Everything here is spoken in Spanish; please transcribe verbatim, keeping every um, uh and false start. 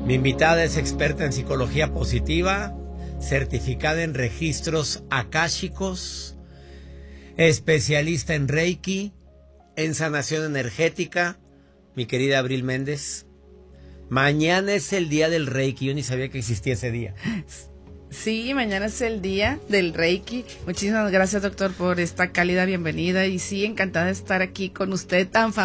Mi invitada es experta en psicología positiva, certificada en registros akáshicos, especialista en Reiki, en sanación energética, mi querida Abril Méndez. Mañana es el día del Reiki, yo ni sabía que existía ese día. Sí, mañana es el día del Reiki. Muchísimas gracias, doctor, por esta cálida bienvenida. Y sí, encantada de estar aquí con usted tan famoso.